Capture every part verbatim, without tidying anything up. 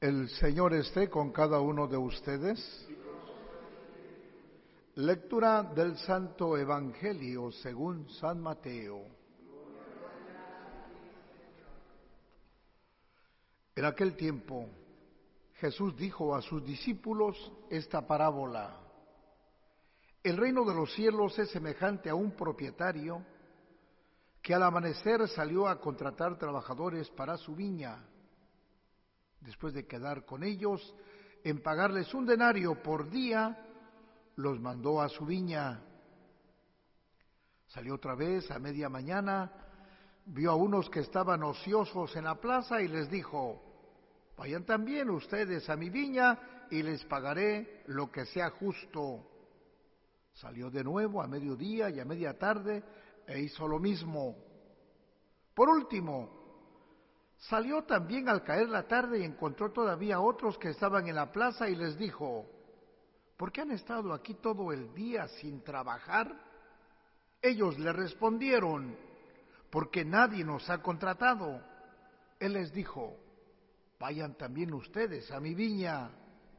El Señor esté con cada uno de ustedes. Lectura del Santo Evangelio según San Mateo. En aquel tiempo, Jesús dijo a sus discípulos esta parábola: El reino de los cielos es semejante a un propietario que al amanecer salió a contratar trabajadores para su viña. Después de quedar con ellos en pagarles un denario por día, los mandó a su viña. Salió otra vez a media mañana, vio a unos que estaban ociosos en la plaza y les dijo: vayan también ustedes a mi viña y les pagaré lo que sea justo. Salió de nuevo a mediodía y a media tarde e hizo lo mismo. Por último, salió también al caer la tarde y encontró todavía otros que estaban en la plaza y les dijo: ¿por qué han estado aquí todo el día sin trabajar? Ellos le respondieron: porque nadie nos ha contratado. Él les dijo: vayan también ustedes a mi viña.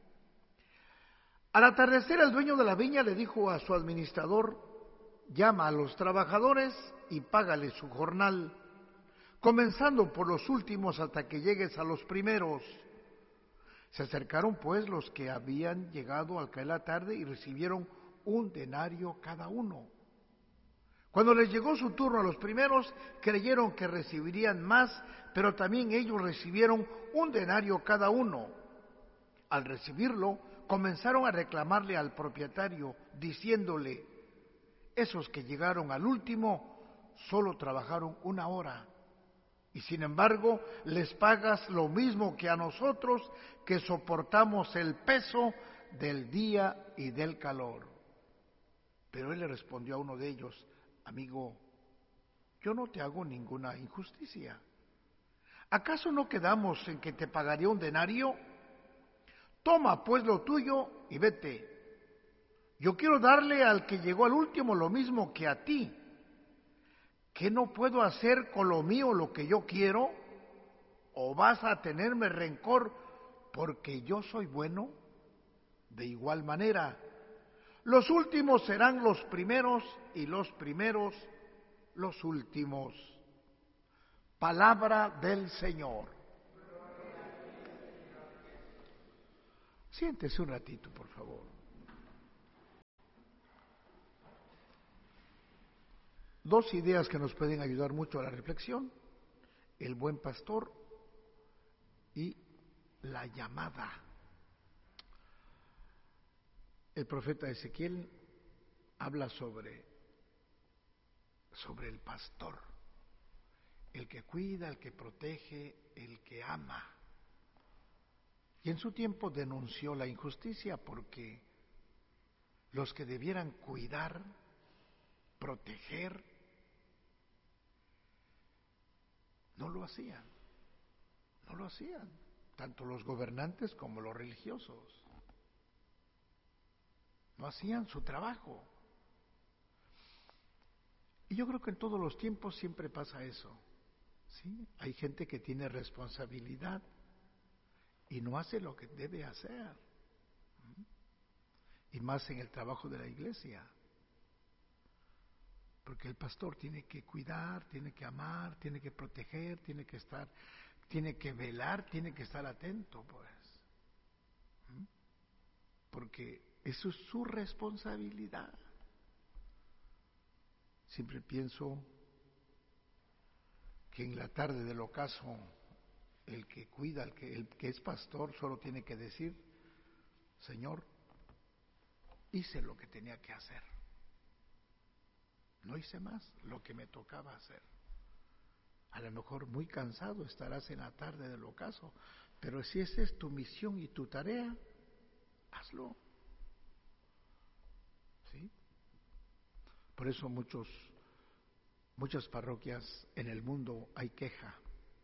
Al atardecer, el dueño de la viña le dijo a su administrador: llama a los trabajadores y págales su jornal, comenzando por los últimos hasta que llegues a los primeros. Se acercaron pues los que habían llegado al caer la tarde y recibieron un denario cada uno. Cuando les llegó su turno a los primeros, creyeron que recibirían más, pero también ellos recibieron un denario cada uno. Al recibirlo, comenzaron a reclamarle al propietario, diciéndole: esos que llegaron al último solo trabajaron una hora, y sin embargo les pagas lo mismo que a nosotros, que soportamos el peso del día y del calor. Pero él le respondió a uno de ellos: amigo, yo no te hago ninguna injusticia. ¿Acaso no quedamos en que te pagaría un denario? Toma pues lo tuyo y vete. Yo quiero darle al que llegó al último lo mismo que a ti. ¿Qué no puedo hacer con lo mío lo que yo quiero? ¿O vas a tenerme rencor porque yo soy bueno? De igual manera, los últimos serán los primeros y los primeros los últimos. Palabra del Señor. Siéntese un ratito, por favor. Dos ideas que nos pueden ayudar mucho a la reflexión: el buen pastor y la llamada. El profeta Ezequiel habla sobre, sobre el pastor, el que cuida, el que protege, el que ama. Y en su tiempo denunció la injusticia porque los que debieran cuidar, proteger, no lo hacían, no lo hacían, tanto los gobernantes como los religiosos. No hacían su trabajo. Y yo creo que en todos los tiempos siempre pasa eso, ¿sí? Hay gente que tiene responsabilidad y no hace lo que debe hacer, y más en el trabajo de la iglesia. Porque el pastor tiene que cuidar, tiene que amar, tiene que proteger, tiene que estar, tiene que velar, tiene que estar atento, pues. ¿Mm? Porque eso es su responsabilidad. Siempre pienso que en la tarde del ocaso, el que cuida, el que, el que es pastor, solo tiene que decir: Señor, hice lo que tenía que hacer. No hice más, lo que me tocaba hacer. A lo mejor muy cansado estarás en la tarde del ocaso, pero si esa es tu misión y tu tarea, hazlo. ¿Sí? Por eso muchos, muchas parroquias en el mundo hay queja.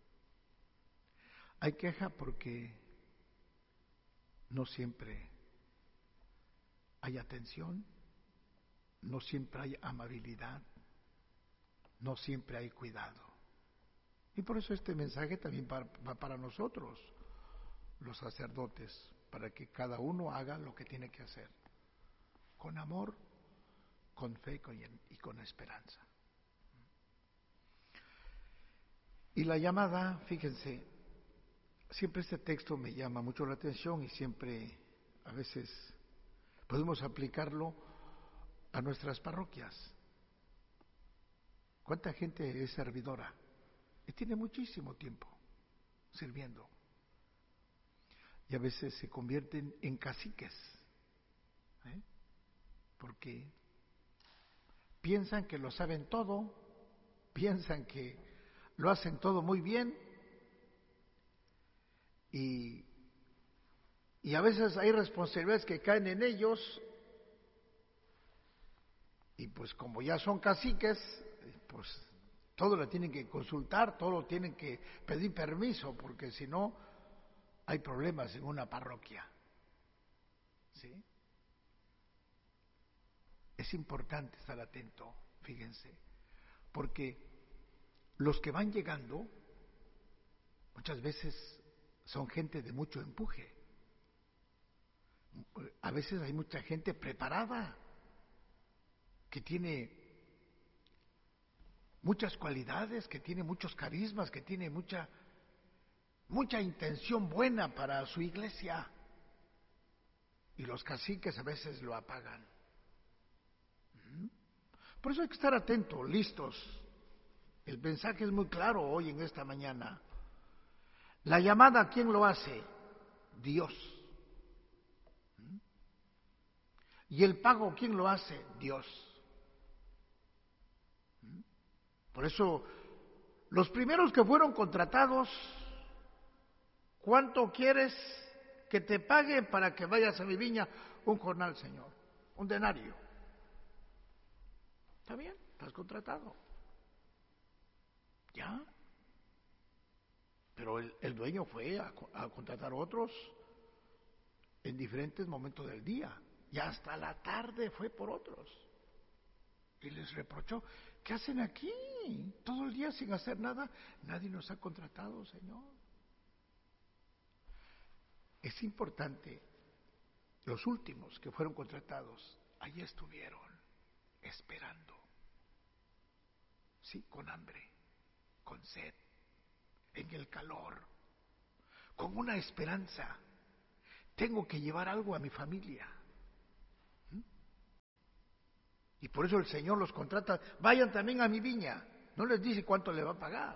Hay queja porque no siempre hay atención, no siempre hay amabilidad, no siempre hay cuidado. Y por eso este mensaje también va para nosotros. los sacerdotes, para que cada uno haga lo que tiene que hacer, con amor, con fe y con esperanza. Y la llamada, fíjense, siempre este texto me llama mucho la atención y siempre, a veces, podemos aplicarlo a nuestras parroquias. ¿Cuánta gente es servidora? Y tiene muchísimo tiempo sirviendo. Y a veces se convierten en caciques, ¿eh? Porque piensan que lo saben todo, piensan que lo hacen todo muy bien, y, y a veces hay responsabilidades que caen en ellos, y pues como ya son caciques, pues todo lo tienen que consultar, todo lo tienen que pedir permiso, porque si no hay problemas en una parroquia. ¿Sí? Es importante estar atento, fíjense, porque los que van llegando muchas veces son gente de mucho empuje. A veces hay mucha gente preparada, que tiene muchas cualidades, que tiene muchos carismas, que tiene mucha, mucha intención buena para su iglesia. Y los caciques a veces lo apagan. Por eso hay que estar atentos, listos. El mensaje es muy claro hoy en esta mañana. La llamada, ¿quién lo hace? Dios. Y el pago, ¿quién lo hace? Dios. Por eso, los primeros que fueron contratados, ¿cuánto quieres que te pague para que vayas a mi viña? Un jornal, Señor, un denario. ¿Está bien? Estás contratado. ¿Ya? Pero el, el dueño fue a, a contratar otros en diferentes momentos del día. Y hasta la tarde fue por otros. Y les reprochó, ¿qué hacen aquí? Todo el día sin hacer nada. Nadie nos ha contratado, Señor. Es importante, los últimos que fueron contratados, allí estuvieron, esperando. Sí, con hambre, con sed, en el calor, con una esperanza. Tengo que llevar algo a mi familia. ¿Mm? Y por eso el Señor los contrata, vayan también a mi viña. No les dice cuánto le va a pagar.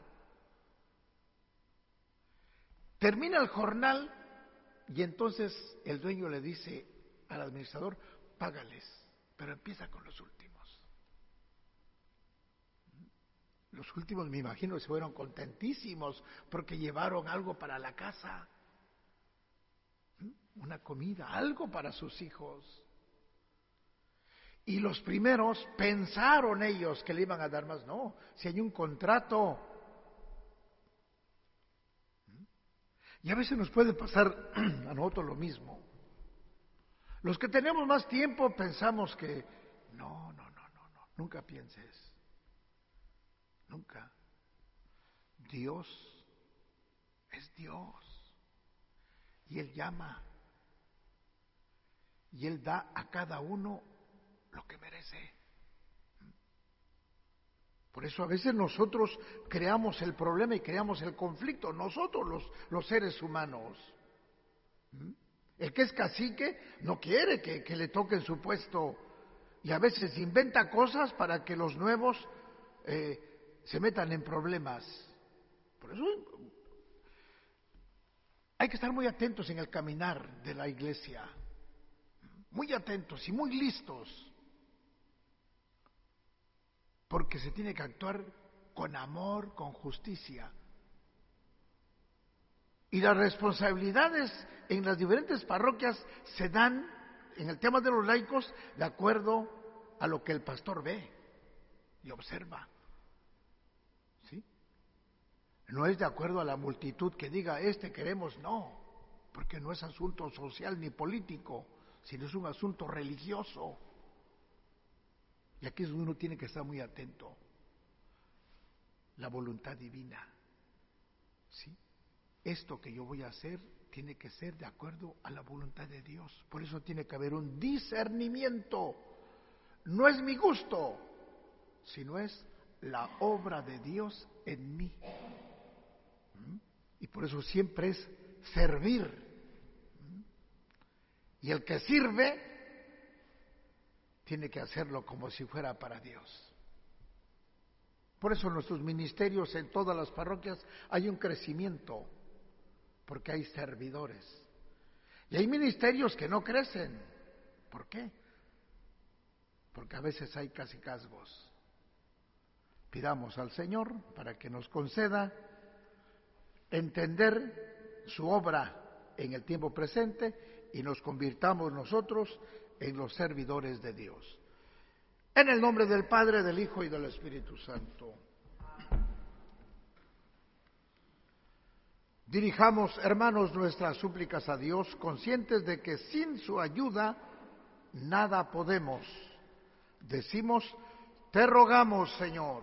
Termina el jornal y entonces el dueño le dice al administrador, págales, pero empieza con los últimos. Los últimos, me imagino, se fueron contentísimos porque llevaron algo para la casa, una comida, algo para sus hijos. Y los primeros pensaron ellos que le iban a dar más. No, si hay un contrato. Y a veces nos puede pasar a nosotros lo mismo. Los que tenemos más tiempo pensamos que no, no, no, no, no, nunca pienses. Nunca. Dios es Dios. Y Él llama. Y Él da a cada uno lo que merece. Por eso a veces nosotros creamos el problema y creamos el conflicto, nosotros los, los seres humanos. El que es cacique no quiere que, que le toquen su puesto y a veces inventa cosas para que los nuevos eh, se metan en problemas. Por eso hay que estar muy atentos en el caminar de la iglesia, muy atentos y muy listos, porque se tiene que actuar con amor, con justicia. Y las responsabilidades en las diferentes parroquias se dan, en el tema de los laicos, de acuerdo a lo que el pastor ve y observa. ¿Sí? No es de acuerdo a la multitud que diga, este queremos, no, porque no es asunto social ni político, sino es un asunto religioso. Y aquí es donde uno tiene que estar muy atento. La voluntad divina. ¿Sí? esto que yo voy a hacer tiene que ser de acuerdo a la voluntad de Dios. Por eso tiene que haber un discernimiento. No es mi gusto, sino es la obra de Dios en mí. ¿Mm? Y por eso siempre es servir. ¿Mm? Y el que sirve tiene que hacerlo como si fuera para Dios. Por eso en nuestros ministerios, en todas las parroquias, hay un crecimiento, porque hay servidores. Y hay ministerios que no crecen. ¿Por qué? Porque a veces hay cacicazgos. Pidamos al Señor para que nos conceda entender su obra en el tiempo presente y nos convirtamos nosotros en los servidores de Dios. En el nombre del Padre, del Hijo y del Espíritu Santo. Dirijamos, hermanos, nuestras súplicas a Dios, conscientes de que sin su ayuda nada podemos. Decimos, te rogamos, Señor.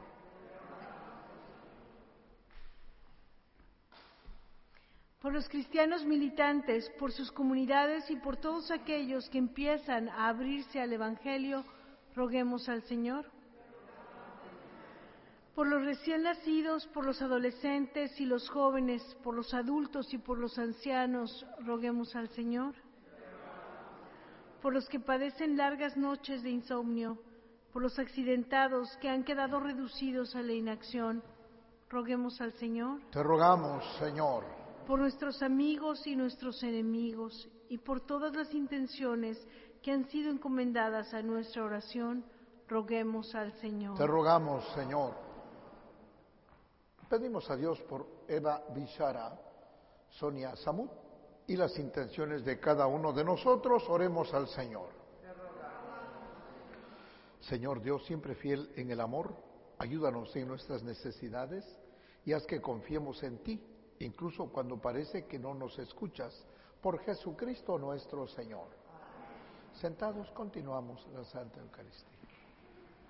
Por los cristianos militantes, por sus comunidades y por todos aquellos que empiezan a abrirse al Evangelio, roguemos al Señor. Por los recién nacidos, por los adolescentes y los jóvenes, por los adultos y por los ancianos, roguemos al Señor. Por los que padecen largas noches de insomnio, por los accidentados que han quedado reducidos a la inacción, roguemos al Señor. Te rogamos, Señor. Por nuestros amigos y nuestros enemigos, y por todas las intenciones que han sido encomendadas a nuestra oración, roguemos al Señor. Te rogamos, Señor. Pedimos a Dios por Eva Bishara, Sonia Samut y las intenciones de cada uno de nosotros. Oremos al Señor. Señor Dios, siempre fiel en el amor, ayúdanos en nuestras necesidades y haz que confiemos en ti, incluso cuando parece que no nos escuchas, por Jesucristo nuestro Señor. Sentados, continuamos la Santa Eucaristía.